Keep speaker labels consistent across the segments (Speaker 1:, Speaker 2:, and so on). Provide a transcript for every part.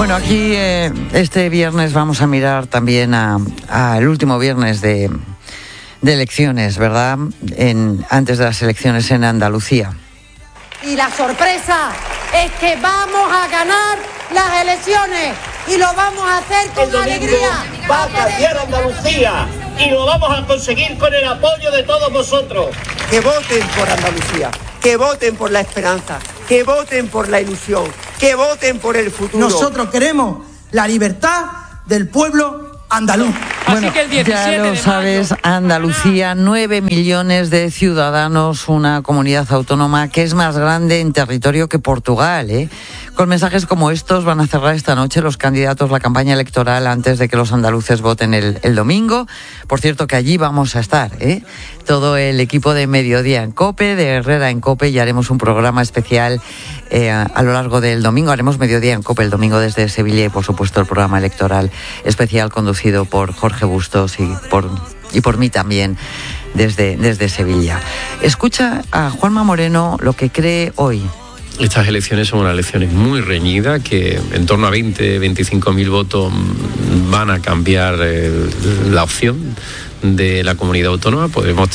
Speaker 1: Bueno, aquí este viernes vamos a mirar también al último viernes de elecciones, ¿verdad? Antes de las elecciones en Andalucía.
Speaker 2: Y la sorpresa es que vamos a ganar las elecciones y lo vamos a hacer con alegría.
Speaker 3: Va a cambiar Andalucía y lo vamos a conseguir con el apoyo de todos vosotros.
Speaker 4: Que voten por Andalucía, que voten por la esperanza, que voten por la ilusión, que voten por el futuro.
Speaker 5: Nosotros queremos la libertad del pueblo andaluz.
Speaker 1: Bueno,
Speaker 6: así que el 17
Speaker 1: ya lo
Speaker 6: de
Speaker 1: sabes,
Speaker 6: mayo,
Speaker 1: Andalucía, 9 millones de ciudadanos, una comunidad autónoma que es más grande en territorio que Portugal, ¿eh? Con mensajes como estos van a cerrar esta noche los candidatos la campaña electoral antes de que los andaluces voten el domingo. Por cierto que allí vamos a estar, ¿eh? Todo el equipo de Mediodía en COPE, de Herrera en COPE, y haremos un programa especial a lo largo del domingo. Haremos Mediodía en COPE el domingo desde Sevilla y, por supuesto, el programa electoral especial conducido por Jorge Bustos y por mí también desde Sevilla. Escucha a Juanma Moreno lo que cree hoy.
Speaker 7: Estas elecciones son unas elecciones muy reñidas, que en torno a 25.000 votos van a cambiar la opción de la comunidad autónoma. Podemos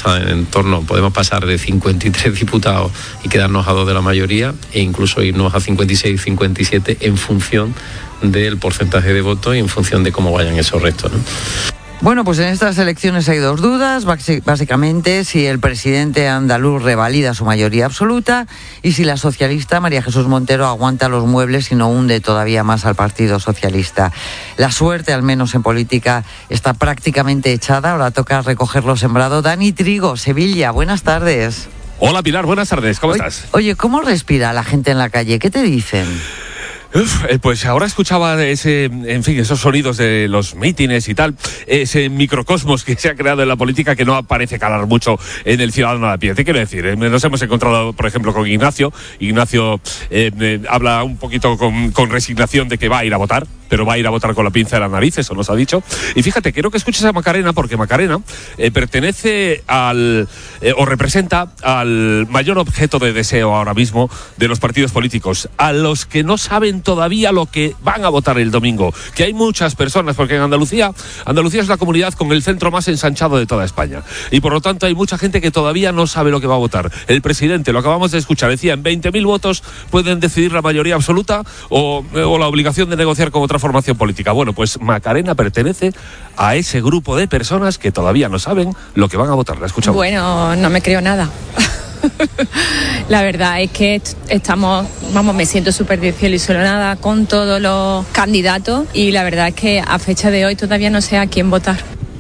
Speaker 7: pasar de 53 diputados y quedarnos a 2 de la mayoría, e incluso irnos a 56, 57 en función del porcentaje de votos y en función de cómo vayan esos restos, ¿no?
Speaker 1: Bueno, pues en estas elecciones hay dos dudas, básicamente si el presidente andaluz revalida su mayoría absoluta y si la socialista María Jesús Montero aguanta los muebles y no hunde todavía más al Partido Socialista. La suerte, al menos en política, está prácticamente echada, ahora toca recoger lo sembrado. Dani Trigo, Sevilla, buenas tardes.
Speaker 8: Hola Pilar, buenas tardes, ¿cómo estás?
Speaker 1: Oye, ¿cómo respira la gente en la calle? ¿Qué te dicen?
Speaker 8: Pues ahora escuchaba esos sonidos de los mítines y tal, ese microcosmos que se ha creado en la política que no parece calar mucho en el ciudadano a pie. Te quiero decir, nos hemos encontrado, por ejemplo, con Ignacio. Ignacio habla un poquito con resignación de que va a ir a votar, pero va a ir a votar con la pinza de la nariz, eso nos ha dicho. Y fíjate, quiero que escuches a Macarena, porque Macarena pertenece o representa al mayor objeto de deseo ahora mismo de los partidos políticos, a los que no saben todavía lo que van a votar el domingo, que hay muchas personas, porque en Andalucía es la comunidad con el centro más ensanchado de toda España, y por lo tanto hay mucha gente que todavía no sabe lo que va a votar. El presidente, lo acabamos de escuchar, decía, en 20.000 votos pueden decidir la mayoría absoluta o la obligación de negociar con otra formación política. Bueno, pues Macarena pertenece a ese grupo de personas que todavía no saben lo que van a votar. La escuchamos.
Speaker 6: Bueno, no me creo nada. La verdad es que me siento súper desilusionada con todos los candidatos, y la verdad es que a fecha de hoy todavía no sé a quién votar.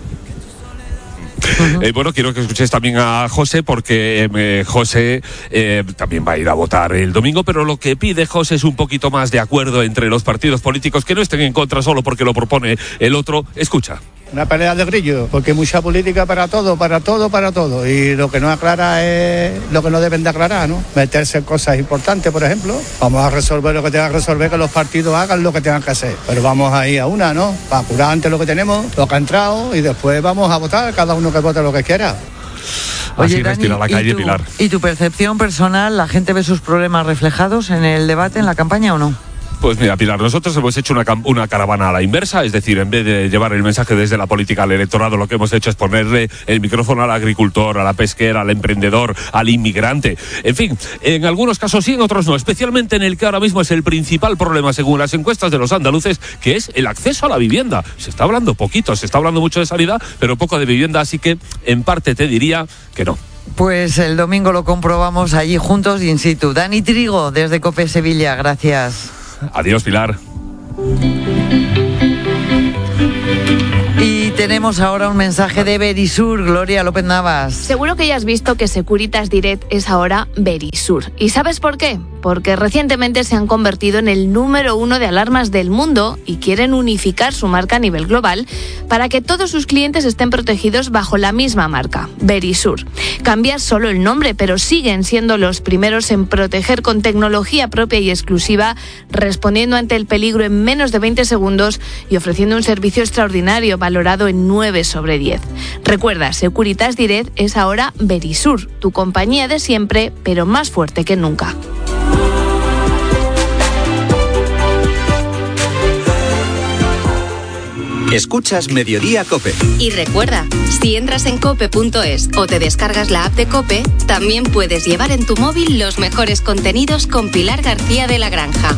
Speaker 8: Bueno, quiero que escuches también a José, porque José también va a ir a votar el domingo, pero lo que pide José es un poquito más de acuerdo entre los partidos políticos, que no estén en contra solo porque lo propone el otro. Escucha.
Speaker 9: Una pelea de grillo, porque mucha política para todo, y lo que no aclara es lo que no deben de aclarar, ¿no? Meterse en cosas importantes, por ejemplo. Vamos a resolver lo que tengan que resolver, que los partidos hagan lo que tengan que hacer. Pero vamos a ir a una, ¿no? Para curar antes lo que tenemos, lo que ha entrado, y después vamos a votar, cada uno que vote lo que quiera.
Speaker 8: Así
Speaker 1: Oye,
Speaker 8: respira la calle, Pilar.
Speaker 1: ¿Y tu percepción personal? ¿La gente ve sus problemas reflejados en el debate, en la campaña o no?
Speaker 8: Pues mira, Pilar, nosotros hemos hecho una caravana a la inversa, es decir, en vez de llevar el mensaje desde la política al electorado, lo que hemos hecho es ponerle el micrófono al agricultor, a la pesquera, al emprendedor, al inmigrante. En fin, en algunos casos sí, en otros no, especialmente en el que ahora mismo es el principal problema, según las encuestas de los andaluces, que es el acceso a la vivienda. Se está hablando poquito, se está hablando mucho de sanidad, pero poco de vivienda, así que en parte te diría que no.
Speaker 1: Pues el domingo lo comprobamos allí juntos in situ. Dani Trigo, desde COPE Sevilla, gracias.
Speaker 8: Adiós, Pilar.
Speaker 1: Y tenemos ahora un mensaje de Verisur, Gloria López Navas.
Speaker 10: Seguro que ya has visto que Securitas Direct es ahora Verisur. ¿Y sabes por qué? Porque recientemente se han convertido en el número 1 de alarmas del mundo y quieren unificar su marca a nivel global para que todos sus clientes estén protegidos bajo la misma marca, Verisur. Cambia solo el nombre, pero siguen siendo los primeros en proteger con tecnología propia y exclusiva, respondiendo ante el peligro en menos de 20 segundos y ofreciendo un servicio extraordinario valorado en 9 sobre 10. Recuerda, Securitas Direct es ahora Verisur, tu compañía de siempre, pero más fuerte que nunca.
Speaker 11: Escuchas Mediodía COPE.
Speaker 12: Y recuerda, si entras en cope.es o te descargas la app de COPE, también puedes llevar en tu móvil los mejores contenidos con Pilar García de la Granja.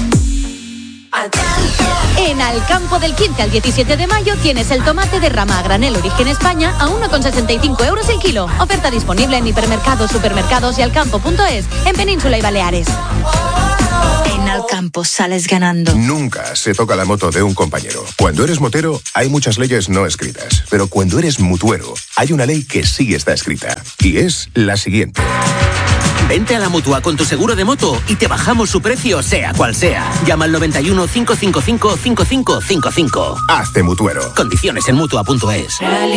Speaker 13: En Alcampo del 15 al 17 de mayo tienes el tomate de rama a granel Origen España a 1,65 euros el kilo. Oferta disponible en hipermercados, supermercados y alcampo.es en Península y Baleares.
Speaker 14: En Alcampo sales ganando.
Speaker 15: Nunca se toca la moto de un compañero. Cuando eres motero, hay muchas leyes no escritas. Pero cuando eres mutuero, hay una ley que sí está escrita. Y es la siguiente.
Speaker 16: Vente a la Mutua con tu seguro de moto y te bajamos su precio, sea cual sea. Llama al 91 555 5555.
Speaker 15: Hazte mutuero.
Speaker 16: Condiciones en Mutua.es.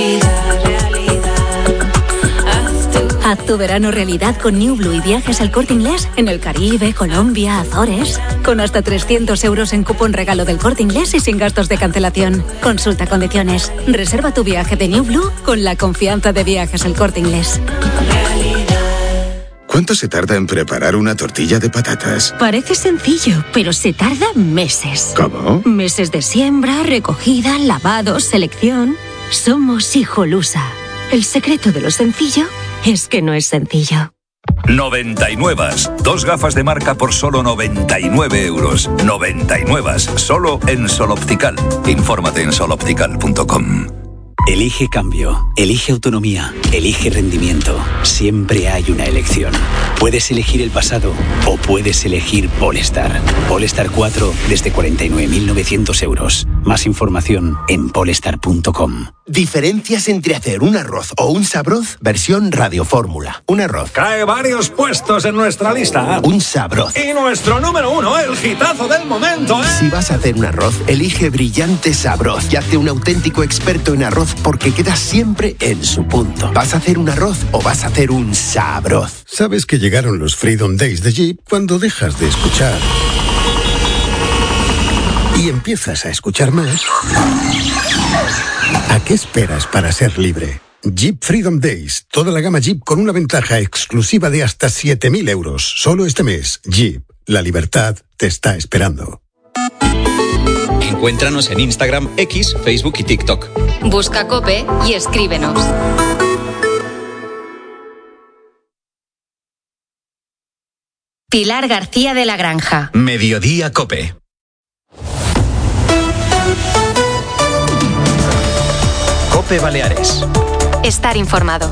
Speaker 14: Haz tu verano realidad con New Blue y viajes al Corte Inglés en el Caribe, Colombia, Azores. Con hasta 300 euros en cupón regalo del Corte Inglés y sin gastos de cancelación. Consulta condiciones. Reserva tu viaje de New Blue con la confianza de Viajes al Corte Inglés.
Speaker 17: ¿Cuánto se tarda en preparar una tortilla de patatas?
Speaker 14: Parece sencillo, pero se tarda meses.
Speaker 17: ¿Cómo?
Speaker 14: Meses de siembra, recogida, lavado, selección. Somos Hijolusa. El secreto de lo sencillo es que no es sencillo.
Speaker 18: 99. 2 gafas de marca por solo 99 euros. 99. Solo en Sol Optical. Infórmate en soloptical.com.
Speaker 19: Elige cambio, elige autonomía, elige rendimiento. Siempre hay una elección. Puedes elegir el pasado o puedes elegir Polestar. Polestar 4 desde 49.900 euros. Más información en polestar.com.
Speaker 20: Diferencias entre hacer un arroz o un sabroz versión radiofórmula. Un arroz.
Speaker 21: Cae varios puestos en nuestra lista.
Speaker 20: Un sabroz.
Speaker 21: Y nuestro número 1, el hitazo del momento, ¿eh?
Speaker 20: Si vas a hacer un arroz, elige Brillante Sabroz y hazte un auténtico experto en arroz porque queda siempre en su punto. ¿Vas a hacer un arroz o vas a hacer un sabroz?
Speaker 17: Sabes que llegaron los Freedom Days de Jeep cuando dejas de escuchar y empiezas a escuchar más. ¿A qué esperas para ser libre? Jeep Freedom Days. Toda la gama Jeep con una ventaja exclusiva de hasta 7.000 euros. Solo este mes. Jeep. La libertad te está esperando.
Speaker 22: Encuéntranos en Instagram, X, Facebook y TikTok.
Speaker 12: Busca COPE y escríbenos. Pilar García de la Granja.
Speaker 11: Mediodía COPE. COPE Baleares.
Speaker 12: Estar informado.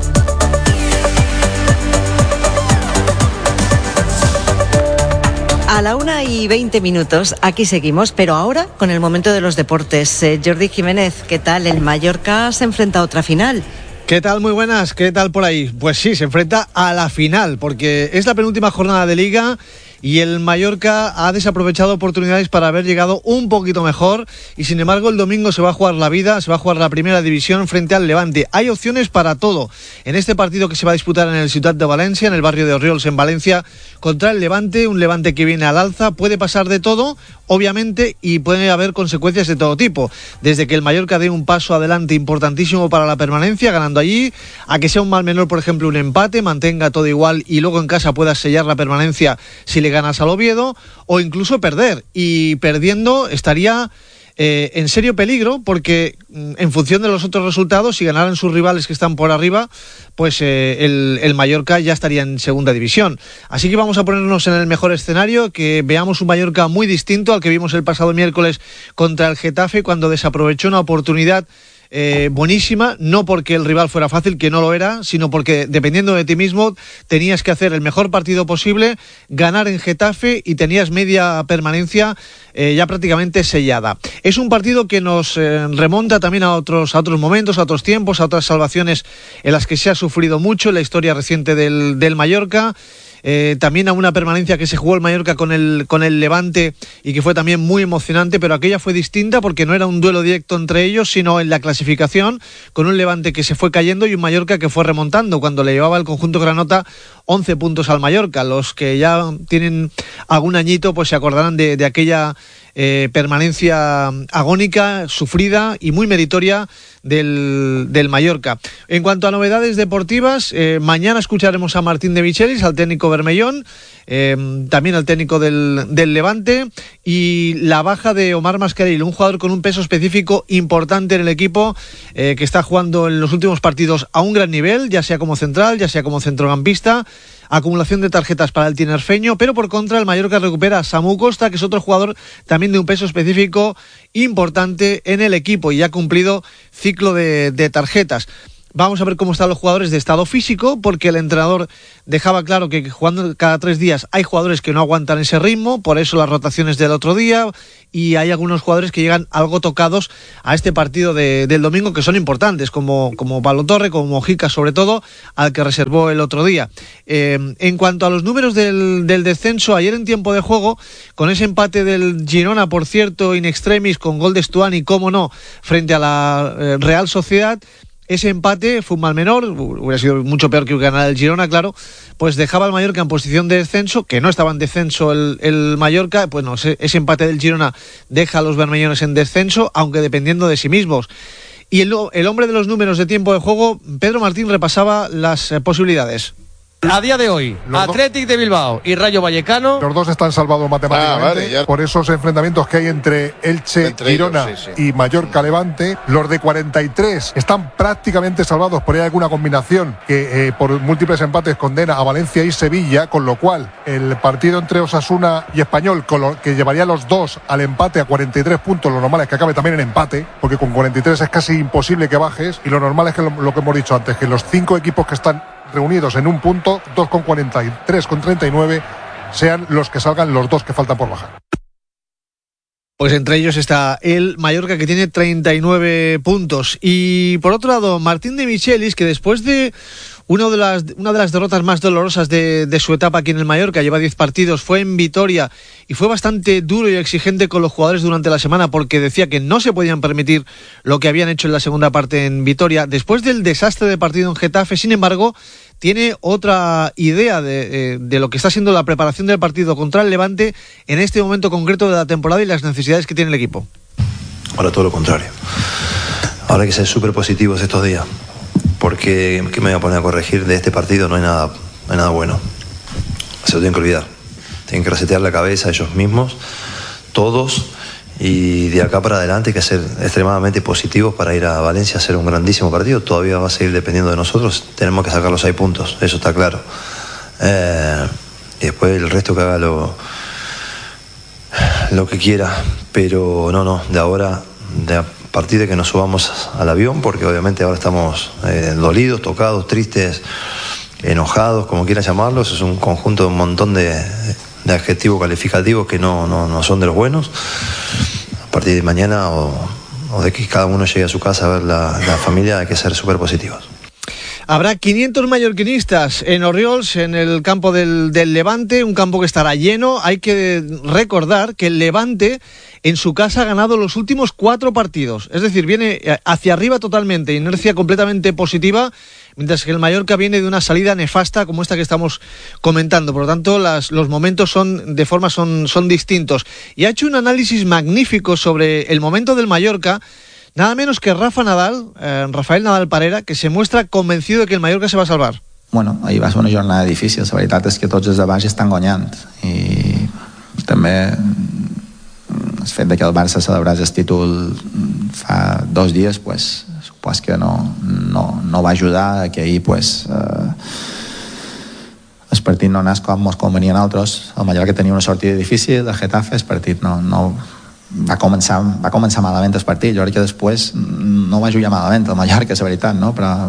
Speaker 23: A la 1:20, aquí seguimos, pero ahora con el momento de los deportes. Jordi Jiménez, ¿qué tal? El Mallorca se enfrenta a otra final.
Speaker 24: ¿Qué tal? Muy buenas, ¿qué tal por ahí? Pues sí, se enfrenta a la final, porque es la penúltima jornada de Liga y el Mallorca ha desaprovechado oportunidades para haber llegado un poquito mejor y sin embargo el domingo se va a jugar la vida, se va a jugar la primera división frente al Levante. Hay opciones para todo en este partido que se va a disputar en el Ciutat de Valencia, en el barrio de Orriols en Valencia, contra el Levante, un Levante que viene al alza. Puede pasar de todo, obviamente, y puede haber consecuencias de todo tipo, desde que el Mallorca dé un paso adelante importantísimo para la permanencia, ganando allí, a que sea un mal menor, por ejemplo, un empate, mantenga todo igual y luego en casa pueda sellar la permanencia si le ganas al Oviedo, o incluso perder, y perdiendo estaría en serio peligro, porque en función de los otros resultados, si ganaran sus rivales que están por arriba, pues el Mallorca ya estaría en segunda división. Así que vamos a ponernos en el mejor escenario, que veamos un Mallorca muy distinto al que vimos el pasado miércoles contra el Getafe, cuando desaprovechó una oportunidad buenísima, no porque el rival fuera fácil, que no lo era, sino porque dependiendo de ti mismo tenías que hacer el mejor partido posible, ganar en Getafe y tenías media permanencia ya prácticamente sellada. Es un partido que nos remonta también a otros momentos, a otros tiempos, a otras salvaciones en las que se ha sufrido mucho en la historia reciente del Mallorca. También a una permanencia que se jugó el Mallorca con el Levante y que fue también muy emocionante, pero aquella fue distinta porque no era un duelo directo entre ellos, sino en la clasificación, con un Levante que se fue cayendo y un Mallorca que fue remontando cuando le llevaba el conjunto granota 11 puntos al Mallorca. Los que ya tienen algún añito pues se acordarán de aquella permanencia agónica, sufrida y muy meritoria del Mallorca. En cuanto a novedades deportivas, mañana escucharemos a Martín de Michelis, al técnico bermellón, también al técnico del Levante, y la baja de Omar Mascarell, un jugador con un peso específico importante en el equipo, que está jugando en los últimos partidos a un gran nivel, ya sea como central, ya sea como centrocampista. Acumulación de tarjetas para el tinerfeño, pero por contra el Mallorca recupera a Samu Costa, que es otro jugador también de un peso específico importante en el equipo y ya ha cumplido ciclo de tarjetas. Vamos a ver cómo están los jugadores de estado físico, porque el entrenador dejaba claro que jugando cada 3 días hay jugadores que no aguantan ese ritmo, por eso las rotaciones del otro día, y hay algunos jugadores que llegan algo tocados a este partido del domingo, que son importantes, como Pablo Torre, como Mojica sobre todo, al que reservó el otro día. En cuanto a los números del descenso, ayer en tiempo de juego, con ese empate del Girona, por cierto, in extremis, con gol de Stuani, cómo no, frente a la Real Sociedad, ese empate fue un mal menor, hubiera sido mucho peor que ganar el Girona, claro, pues dejaba al Mallorca en posición de descenso, que no estaba en descenso el Mallorca. Bueno, ese empate del Girona deja a los bermellones en descenso, aunque dependiendo de sí mismos. Y el hombre de los números de tiempo de juego, Pedro Martín, repasaba las posibilidades.
Speaker 2: A día de hoy, Athletic de Bilbao y Rayo Vallecano.
Speaker 3: Los dos están salvados matemáticamente por esos enfrentamientos que hay entre Elche, Girona y Mallorca Levante. Los de 43 están prácticamente salvados, por ahí alguna combinación que por múltiples empates condena a Valencia y Sevilla, con lo cual el partido entre Osasuna y Español, que llevaría los dos al empate a 43 puntos, lo normal es que acabe también en empate, porque con 43 es casi imposible que bajes, y lo normal es que lo que hemos dicho antes, que los 5 equipos que están reunidos en un punto, 2 con 43 con 39, sean los que salgan los 2 que faltan por bajar.
Speaker 24: Pues entre ellos está el Mallorca, que tiene 39 puntos. Y por otro lado, Martín de Michelis, que después de una de las derrotas más dolorosas de su etapa aquí en el Mallorca, lleva 10 partidos, fue en Vitoria y fue bastante duro y exigente con los jugadores durante la semana, porque decía que no se podían permitir lo que habían hecho en la segunda parte en Vitoria. Después del desastre de partido en Getafe, sin embargo, tiene otra idea de lo que está siendo la preparación del partido contra el Levante en este momento concreto de la temporada y las necesidades que tiene el equipo.
Speaker 4: Ahora todo lo contrario. Ahora hay que ser súper positivos estos días, porque ¿qué me voy a poner a corregir de este partido? No hay nada bueno. Se lo tienen que olvidar. Tienen que resetear la cabeza ellos mismos, todos, y de acá para adelante hay que ser extremadamente positivos para ir a Valencia a hacer un grandísimo partido. Todavía va a seguir dependiendo de nosotros. Tenemos que sacar los 6 puntos, eso está claro. Y después el resto que haga lo que quiera. Pero no, de ahora, a partir de que nos subamos al avión, porque obviamente ahora estamos dolidos, tocados, tristes, enojados, como quieran llamarlos. Es un conjunto de un montón de adjetivos calificativos que no son de los buenos. A partir de mañana o de que cada uno llegue a su casa a ver la familia, hay que ser súper positivos.
Speaker 24: Habrá 500 mallorquinistas en Orriols, en el campo del Levante, un campo que estará lleno. Hay que recordar que el Levante en su casa ha ganado los últimos 4 partidos, es decir, viene hacia arriba totalmente, inercia completamente positiva, mientras que el Mallorca viene de una salida nefasta como esta que estamos comentando. Por lo tanto, los momentos son distintos. Y ha hecho un análisis magnífico sobre el momento del Mallorca, nada menos que Rafael Nadal Parera, que se muestra convencido de que el Mallorca se va a salvar.
Speaker 5: Bueno, ahir va ser una jornada difícil. La veritat és que tots els de baix estan guanyant, i també el fet de que el Barça celebrés el títol fa 2 dies, pues, supos que no va ajudar a que ahir pues, el partit no anés com venien altres. El Mallorca tenia una sortida difícil, el Getafe, el partit no va començar malament el partit. Jo crec que després no va jugar malament el Mallorca, és la veritat, no? Però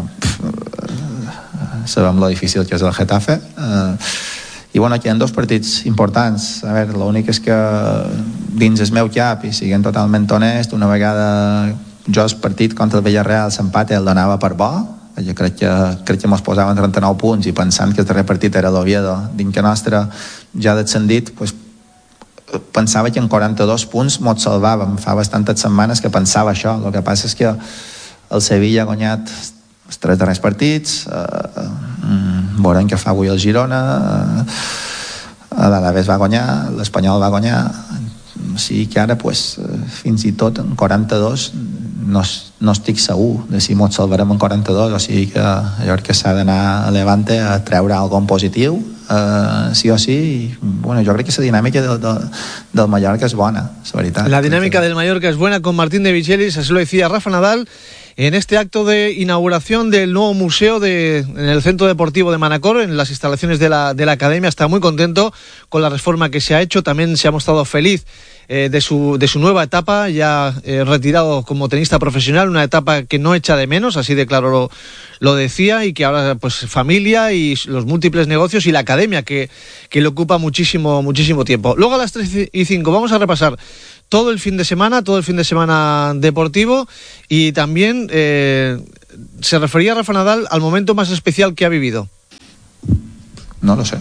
Speaker 5: sabem lo difícil que és el Getafe. I bueno, aquí hi ha 2 partits importants. A veure, l'únic és que dins el meu cap, i siguent totalment honest, una vegada jo el partit contra el Villarreal l'empat el donava per bo. Jo crec que mos posaven 39 punts i pensant que el darrer partit era l'Oviedo dins que nostre ja descendit, pues, pensava que en 42 punts mos salvàvem. Fa bastantes setmanes que pensava això. El que passa és que el Sevilla ha guanyat els 3 darrers partits, veurem què fa avui el Girona, l'Alavés va guanyar, l'Espanyol va guanyar. sí que ara pues, fins i tot en 42 no estic segur de si ens salvarem en 42, o sigui que allò que s'ha d'anar a Levante a treure alguna cosa positiu, sí o sí, y, bueno, yo creo que esa dinámica del Mallorca es buena, la verdad.
Speaker 24: La dinámica del Mallorca es buena con Martín de Michelis, así lo decía Rafa Nadal en este acto de inauguración del nuevo museo en el Centro Deportivo de Manacor, en las instalaciones de la Academia. Está muy contento con la reforma que se ha hecho, también se ha mostrado feliz de su nueva etapa, ya retirado como tenista profesional, una etapa que no echa de menos, así de claro lo decía, y que ahora pues familia y los múltiples negocios y la academia que le ocupa muchísimo tiempo. Luego a las 3:05 vamos a repasar todo el fin de semana deportivo, y también se refería Rafa Nadal al momento más especial que ha vivido.
Speaker 5: No lo sé.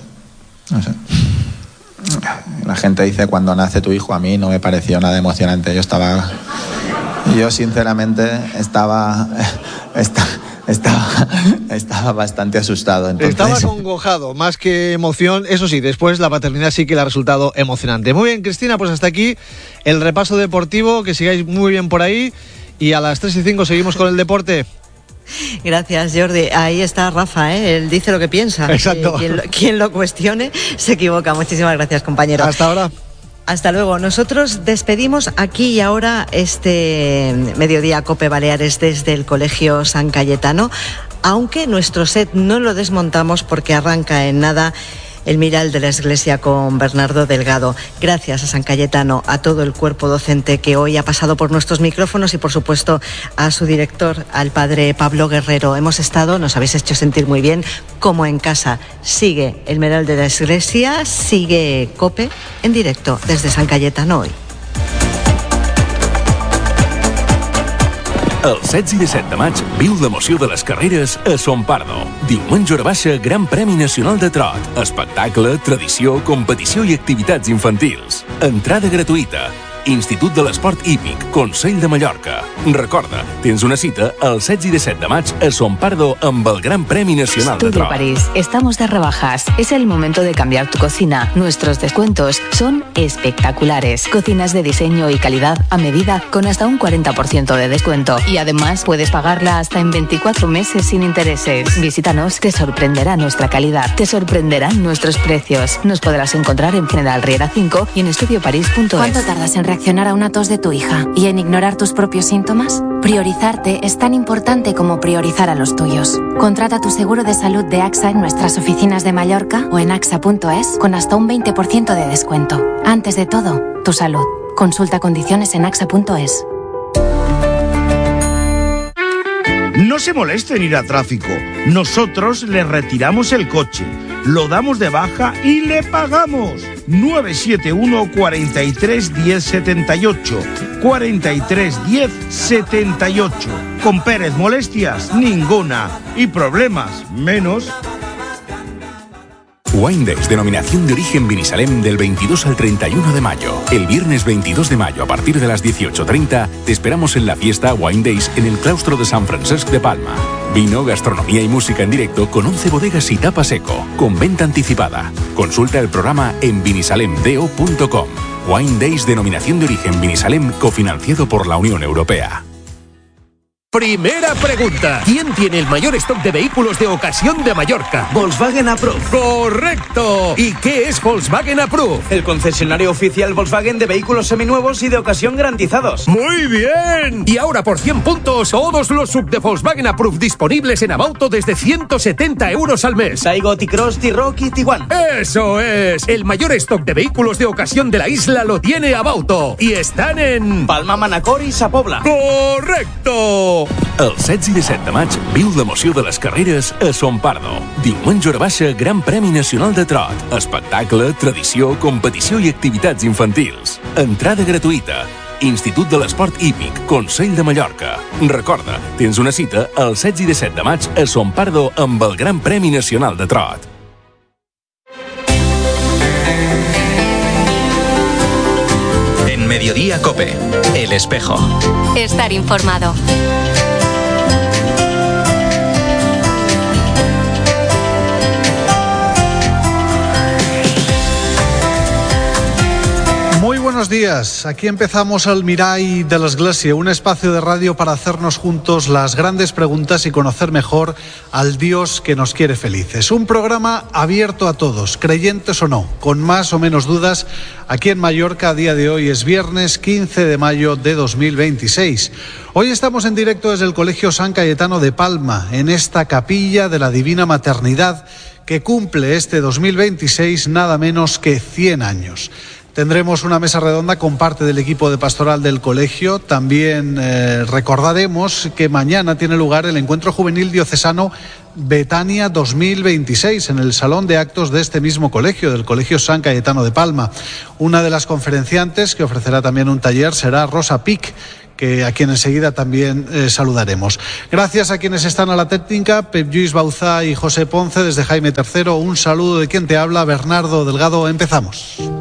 Speaker 5: La gente dice cuando nace tu hijo, a mí no me pareció nada emocionante. Yo sinceramente estaba bastante asustado. Entonces... Estaba
Speaker 24: acongojado, más que emoción. Eso sí, después la paternidad sí que le ha resultado emocionante. Muy bien, Cristina, pues hasta aquí el repaso deportivo. Que sigáis muy bien por ahí, y a las 3:05 seguimos con el deporte.
Speaker 23: Gracias, Jordi. Ahí está Rafa, él dice lo que piensa.
Speaker 24: Exacto.
Speaker 23: Quien lo cuestione se equivoca. Muchísimas gracias, compañero.
Speaker 24: Hasta ahora.
Speaker 23: Hasta luego. Nosotros despedimos aquí y ahora este Mediodía Cope Baleares desde el Colegio San Cayetano, aunque nuestro set no lo desmontamos porque arranca en nada el Miral de la Iglesia con Bernardo Delgado. Gracias a San Cayetano, a todo el cuerpo docente que hoy ha pasado por nuestros micrófonos, y por supuesto a su director, al padre Pablo Guerrero. Hemos estado, nos habéis hecho sentir muy bien, como en casa. Sigue el Miral de la Iglesia, sigue Cope en directo desde San Cayetano hoy.
Speaker 6: El 16 i 17 de maig viu l'emoció de les carreres a Son Pardo. Diumenge hora baixa, Gran Premi Nacional de Trot. Espectacle, tradició, competició i activitats infantils. Entrada gratuïta. Institut de l'Esport Hípic, Consell de Mallorca. Recorda, tens una cita el 16 i 17 de maig a Son Pardo amb el Gran Premi Nacional de Trot.
Speaker 7: Estudio París, estamos de rebajas. Es el momento de cambiar tu cocina. Nuestros descuentos son espectaculares. Cocinas de diseño y calidad a medida con hasta un 40% de descuento. Y además puedes pagarla hasta en 24 meses sin intereses. Visítanos, te sorprenderá nuestra calidad, te sorprenderán nuestros precios. Nos podrás encontrar en General Riera 5 y en estudioparis.es.
Speaker 8: ¿Cuánto tardas en reaccionar a una tos de tu hija y en ignorar tus propios síntomas? Priorizarte es tan importante como priorizar a los tuyos. Contrata tu seguro de salud de AXA en nuestras oficinas de Mallorca o en axa.es con hasta un 20% de descuento. Antes de todo, tu salud. Consulta condiciones en axa.es.
Speaker 9: No se moleste en ir a tráfico. Nosotros le retiramos el coche, lo damos de baja y le pagamos. 971 43 10 78 43 10 78. Con Pérez, molestias ninguna y problemas menos.
Speaker 6: Wine Days, denominación de origen Vinisalem, del 22 al 31 de mayo. El viernes 22 de mayo, a partir de las 18:30, te esperamos en la fiesta Wine Days en el claustro de San Francesc de Palma. Vino, gastronomía y música en directo con 11 bodegas y tapa seco, con venta anticipada. Consulta el programa en vinisalemdeo.com. Wine Days, denominación de origen Vinisalem, cofinanciado por la Unión Europea.
Speaker 25: Primera pregunta. ¿Quién tiene el mayor stock de vehículos de ocasión de Mallorca?
Speaker 26: Volkswagen Approved.
Speaker 25: ¡Correcto! ¿Y qué es Volkswagen Approved?
Speaker 26: El concesionario oficial Volkswagen de vehículos seminuevos y de ocasión garantizados.
Speaker 25: ¡Muy bien! Y ahora por 100 puntos, todos los sub de Volkswagen Approved disponibles en Abauto desde 170 euros al mes.
Speaker 26: Taigo, T-Cross, T-Rock y Tiguan.
Speaker 25: ¡Eso es! El mayor stock de vehículos de ocasión de la isla lo tiene Abauto. Y están en...
Speaker 26: Palma, Manacor i Sa Pobla.
Speaker 25: ¡Correcto!
Speaker 6: El 16 i 17 de maig viu l'emoció de les carreres a Son Pardo. Diumenge hora baixa, Gran Premi Nacional de Trot. Espectacle, tradició, competició i activitats infantils. Entrada gratuïta. Institut de l'Esport Hípic, Consell de Mallorca. Recorda, tens una cita el 16 i 17 de maig a Son Pardo amb el Gran Premi Nacional de Trot.
Speaker 11: En Mediodía Cope, El Espejo.
Speaker 12: Estar informado.
Speaker 24: Muy buenos buenos días. Aquí empezamos el Mirall de l'Església, un espacio de radio para hacernos juntos las grandes preguntas y conocer mejor al Dios que nos quiere felices. Un programa abierto a todos, creyentes o no, con más o menos dudas. Aquí en Mallorca, a día de hoy es viernes 15 de mayo de 2026. Hoy estamos en directo desde el Colegio San Cayetano de Palma, en esta capilla de la Divina Maternidad que cumple este 2026 nada menos que 100 años. Tendremos una mesa redonda con parte del equipo de pastoral del colegio. También recordaremos que mañana tiene lugar el encuentro juvenil diocesano Betania 2026 en el salón de actos de este mismo colegio, del Colegio San Cayetano de Palma. Una de las conferenciantes que ofrecerá también un taller será Rosa Pic, a quien enseguida también saludaremos. Gracias a quienes están a la técnica, Pep Lluís Bauzá y José Ponce desde Jaime III. Un saludo de quien te habla, Bernardo Delgado. Empezamos.